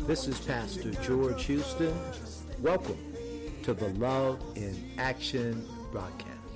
This is Pastor George Houston. Welcome to the Love in Action broadcast.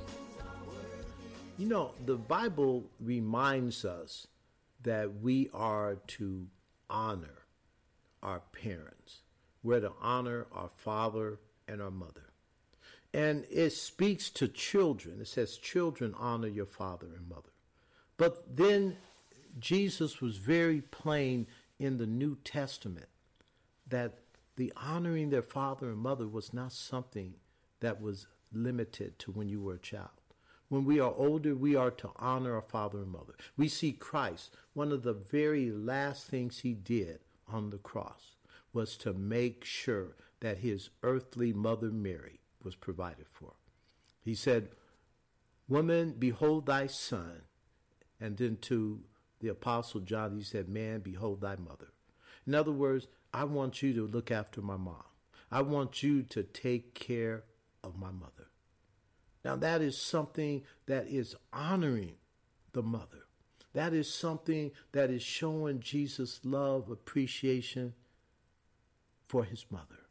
You know, the Bible reminds us that we are to honor our parents. We're to honor our father and our mother. And it speaks to children. It says, children, honor your father and mother. But then Jesus was very plain in the New Testament that the honoring their father and mother was not something that was limited to when you were a child. When we are older, we are to honor our father and mother. We see Christ, one of the very last things he did on the cross was to make sure that his earthly mother Mary was provided for. He said, "Woman, behold thy son." And then to the Apostle John, he said, "Man, behold thy mother." In other words, I want you to look after my mom. I want you to take care of my mother. Now, that is something that is honoring the mother. That is something that is showing Jesus' love, appreciation for his mother.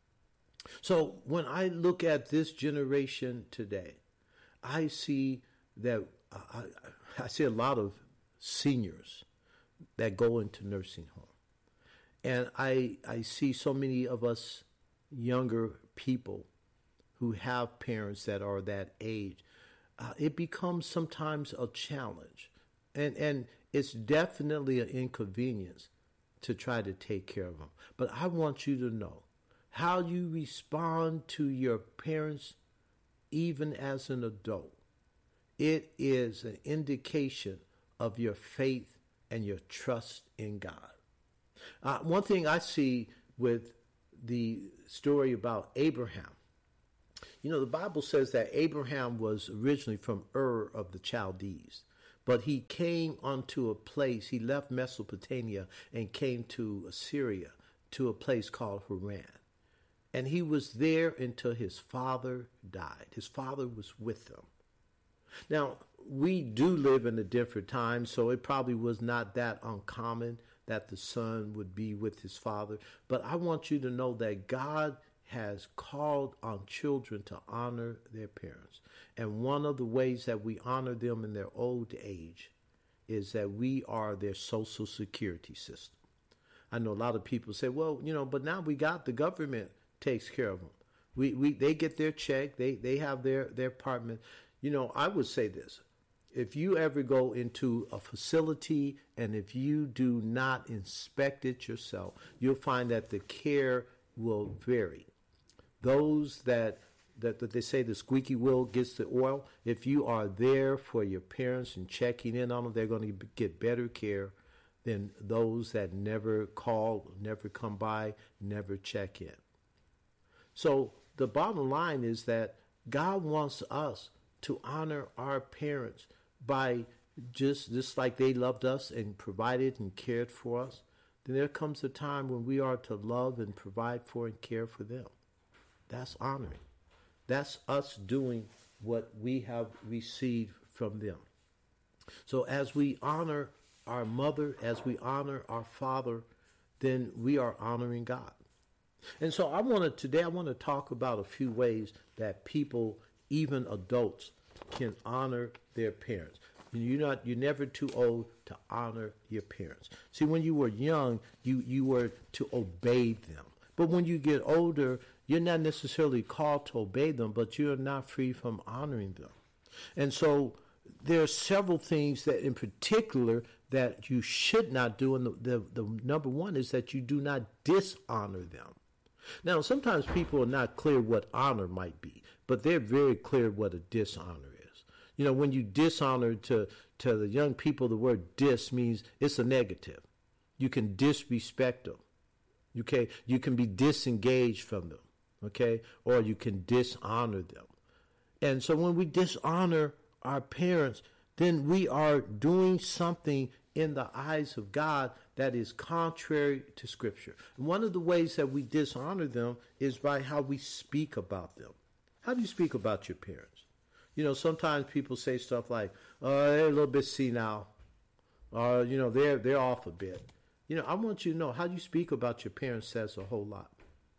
So when I look at this generation today, I see that I see a lot of seniors that go into nursing home. And I see so many of us younger people who have parents that are that age. It becomes sometimes a challenge. And it's definitely an inconvenience to try to take care of them. But I want you to know how you respond to your parents, even as an adult. It is an indication of your faith and your trust in God. One thing I see with the story about Abraham, you know, the Bible says that Abraham was originally from Ur of the Chaldees, but he came onto a place, he left Mesopotamia and came to Assyria, to a place called Haran. And he was there until his father died. His father was with him. Now, we do live in a different time, so it probably was not that uncommon that the son would be with his father. But I want you to know that God has called on children to honor their parents. And one of the ways that we honor them in their old age is that we are their social security system. I know a lot of people say, well, you know, but now we got the government takes care of them. They get their check. They have their apartment. You know, I would say this. If you ever go into a facility and if you do not inspect it yourself, you'll find that the care will vary. Those that they say the squeaky wheel gets the oil, if you are there for your parents and checking in on them, they're going to get better care than those that never call, never come by, never check in. So the bottom line is that God wants us to honor our parents by just like they loved us and provided and cared for us. Then there comes a time when we are to love and provide for and care for them. That's honoring. That's us doing what we have received from them. So as we honor our mother, as we honor our father, then we are honoring God. And so today I want to talk about a few ways that people, even adults, can honor their parents. You're never too old to honor your parents. See, when you were young, you were to obey them. But when you get older, you're not necessarily called to obey them, but you're not free from honoring them. And so there are several things that in particular that you should not do. And the number one is that you do not dishonor them. Now, sometimes people are not clear what honor might be, but they're very clear what a dishonor is. You know, when you dishonor to the young people, the word dis means it's a negative. You can disrespect them. Okay, you can be disengaged from them. Okay, or you can dishonor them. And so when we dishonor our parents, then we are doing something in the eyes of God that is contrary to Scripture. And one of the ways that we dishonor them is by how we speak about them. How do you speak about your parents? You know, sometimes people say stuff like, they're a little bit senile. Or, they're off a bit. I want you to know how you speak about your parents says a whole lot.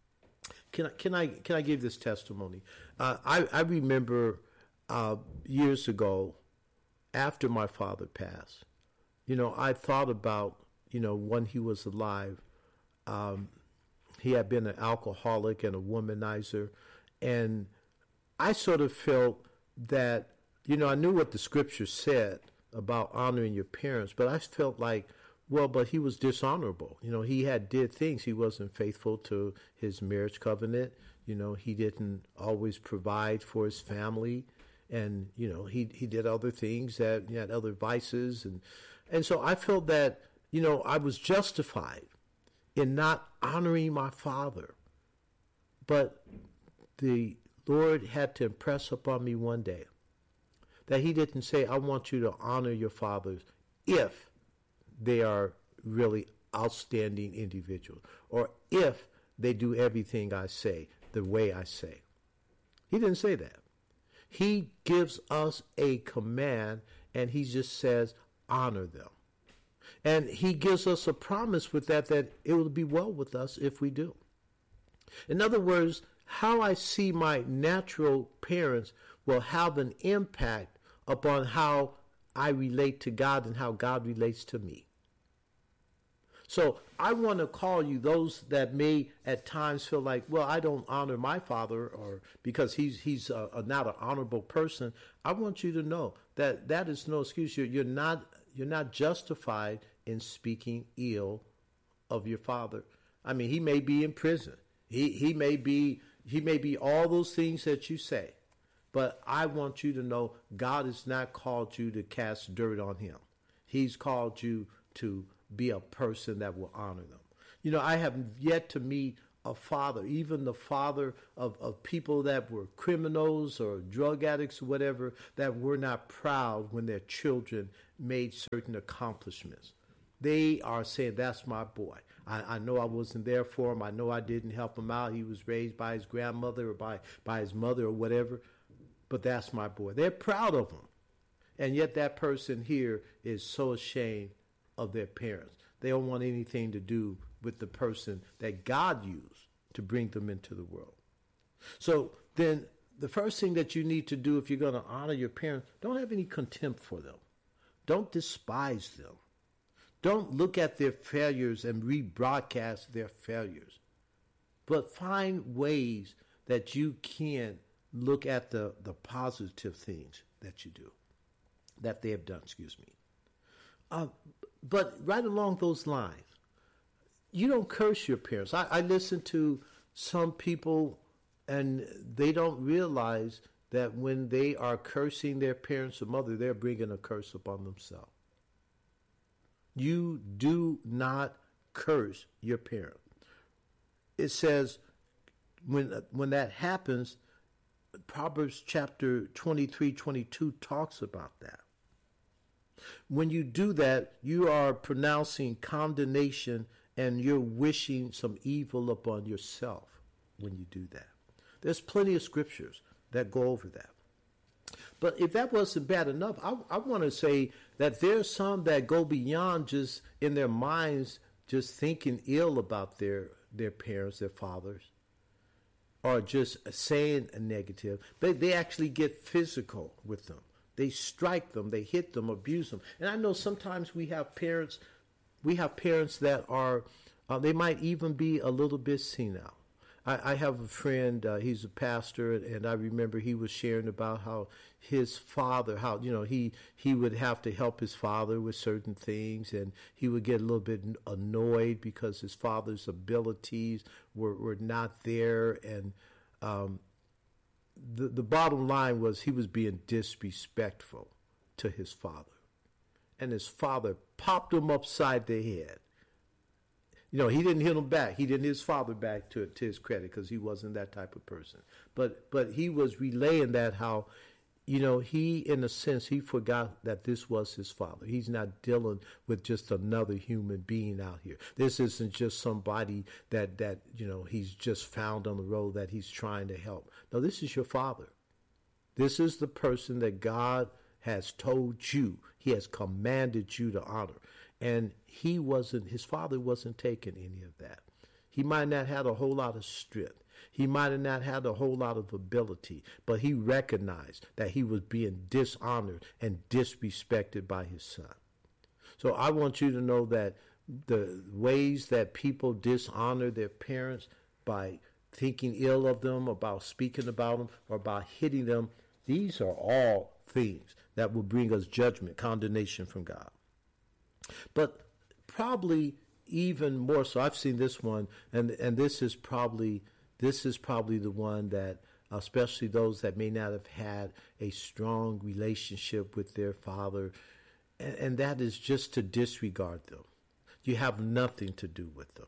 Can I give this testimony? I remember years ago, after my father passed, I thought about, when he was alive, he had been an alcoholic and a womanizer, and I sort of felt that, I knew what the scripture said about honoring your parents, but I felt like, well, but he was dishonorable. He did things. He wasn't faithful to his marriage covenant. He didn't always provide for his family. And, he did other things that he had other vices. And so I felt that, I was justified in not honoring my father. But the Lord had to impress upon me one day that he didn't say, I want you to honor your fathers if they are really outstanding individuals, or if they do everything I say the way I say. He didn't say that. He gives us a command, and he just says, honor them. And he gives us a promise with that it will be well with us if we do. In other words, how I see my natural parents will have an impact upon how I relate to God and how God relates to me. So I want to call you those that may at times feel like, well, I don't honor my father, or because he's not an honorable person. I want you to know that that is no excuse. You're not justified in speaking ill of your father. I mean, he may be in prison. He may be all those things that you say. But I want you to know God has not called you to cast dirt on him. He's called you to be a person that will honor them. I have yet to meet a father, even the father of people that were criminals or drug addicts or whatever, that were not proud when their children made certain accomplishments. They are saying, that's my boy. I know I wasn't there for him. I know I didn't help him out. He was raised by his grandmother or by his mother or whatever. But that's my boy. They're proud of him. And yet that person here is so ashamed of their parents. They don't want anything to do with the person that God used to bring them into the world. So then the first thing that you need to do if you're going to honor your parents, don't have any contempt for them. Don't despise them. Don't look at their failures and rebroadcast their failures. But find ways that you can look at the positive things that you do, that they have done, But right along those lines, you don't curse your parents. I listen to some people, and they don't realize that when they are cursing their parents or mother, they're bringing a curse upon themselves. You do not curse your parent. It says when that happens, Proverbs chapter 23:22 talks about that. When you do that, you are pronouncing condemnation and you're wishing some evil upon yourself when you do that. There's plenty of scriptures that go over that. But if that wasn't bad enough, I want to say that there's some that go beyond just in their minds just thinking ill about their parents, their fathers, or just saying a negative. They actually get physical with them. They strike them, they hit them, abuse them. And I know sometimes we have parents that are, they might even be a little bit senile. I have a friend, he's a pastor, and I remember he was sharing about how his father, he would have to help his father with certain things, and he would get a little bit annoyed because his father's abilities were not there, and the bottom line was he was being disrespectful to his father. And his father popped him upside the head. He didn't hit him back. He didn't hit his father back to his credit because he wasn't that type of person. But he was relaying that how, he, in a sense, he forgot that this was his father. He's not dealing with just another human being out here. This isn't just somebody that he's just found on the road that he's trying to help. No, this is your father. This is the person that God has told you, he has commanded you to honor. And his father wasn't taking any of that. He might not have a whole lot of strength. He might have not had a whole lot of ability, but he recognized that he was being dishonored and disrespected by his son. So I want you to know that the ways that people dishonor their parents by thinking ill of them, about speaking about them, or about hitting them, these are all things that will bring us judgment, condemnation from God. But probably even more so, I've seen this one, and this is probably the one that, especially those that may not have had a strong relationship with their father, and that is just to disregard them. You have nothing to do with them.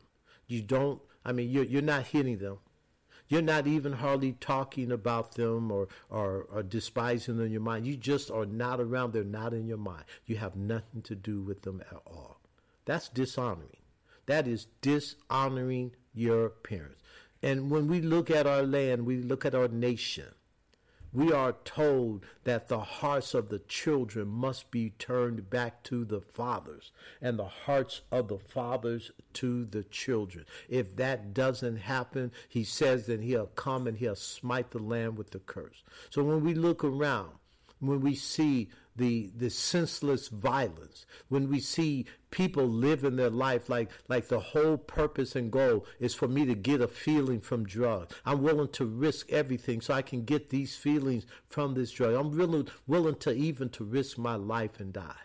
You're not hitting them. You're not even hardly talking about them or despising them in your mind. You just are not around. They're not in your mind. You have nothing to do with them at all. That's dishonoring. That is dishonoring your parents. And when we look at our land, we look at our nation, we are told that the hearts of the children must be turned back to the fathers and the hearts of the fathers to the children. If that doesn't happen, he says that he'll come and he'll smite the land with the curse. So when we look around, when we see the senseless violence, when we see people living their life like the whole purpose and goal is for me to get a feeling from drugs. I'm willing to risk everything so I can get these feelings from this drug. I'm really willing to risk my life and die.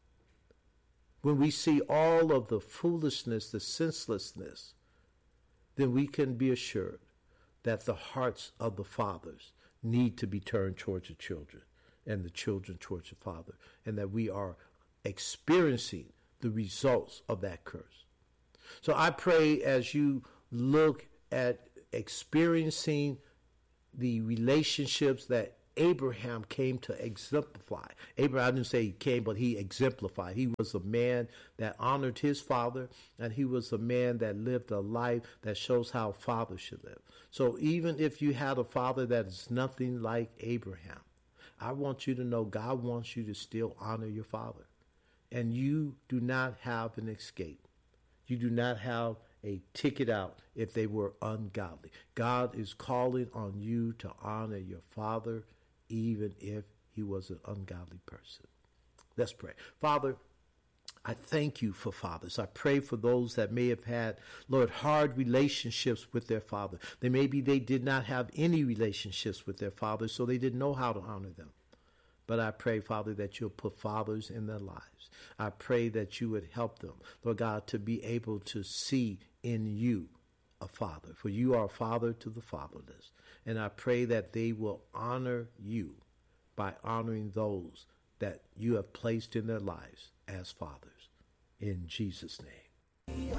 When we see all of the foolishness, the senselessness, then we can be assured that the hearts of the fathers need to be turned towards the children, and the children towards the father, and that we are experiencing the results of that curse. So I pray as you look at experiencing the relationships that Abraham came to exemplify. Abraham, I didn't say he came, but he exemplified. He was a man that honored his father, and he was a man that lived a life that shows how fathers should live. So even if you had a father that is nothing like Abraham, I want you to know God wants you to still honor your father. And you do not have an escape. You do not have a ticket out if they were ungodly. God is calling on you to honor your father even if he was an ungodly person. Let's pray. Father, I thank you for fathers. I pray for those that may have had, Lord, hard relationships with their father. They did not have any relationships with their father, so they didn't know how to honor them. But I pray, Father, that you'll put fathers in their lives. I pray that you would help them, Lord God, to be able to see in you a father. For you are a father to the fatherless. And I pray that they will honor you by honoring those that you have placed in their lives as fathers. In Jesus' name.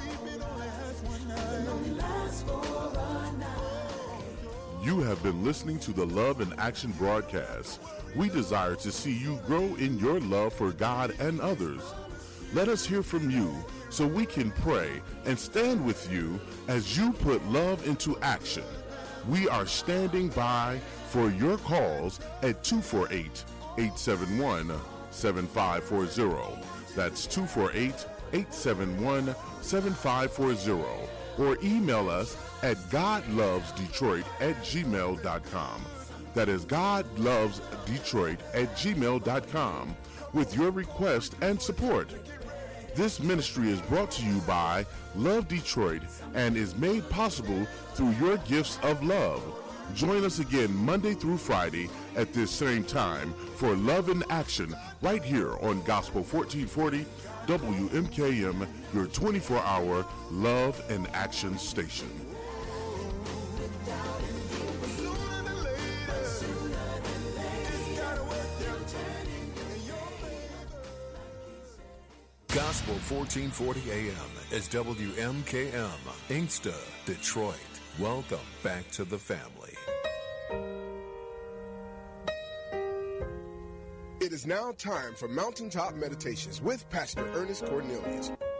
You have been listening to the Love in Action broadcast. We desire to see you grow in your love for God and others. Let us hear from you so we can pray and stand with you as you put love into action. We are standing by for your calls at 248-871-7540. That's 248-871-7540. Or email us at godlovesdetroit@gmail.com. That is godlovesdetroit@gmail.com with your request and support. This ministry is brought to you by Love Detroit and is made possible through your gifts of love. Join us again Monday through Friday at this same time for Love in Action right here on Gospel 1440 WMKM, your 24-hour Love and Action station. Gospel 1440 AM is WMKM, Inkster, Detroit. Welcome back to the family. It is now time for Mountaintop Meditations with Pastor Ernest Cornelius.